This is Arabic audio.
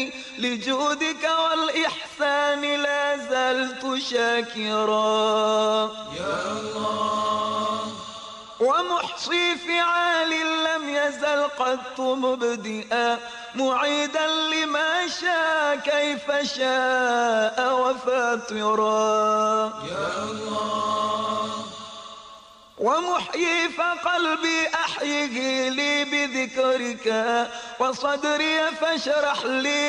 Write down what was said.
لجودك والإحسان لا زلت شاكرا يا الله. ومحصي فعال لم يزل قط مبدئا معيدا لما شاء كيف شاء وفاطرا يا الله. ومحيي فقلبي أحيه لي بذكرك وصدري فاشرح لي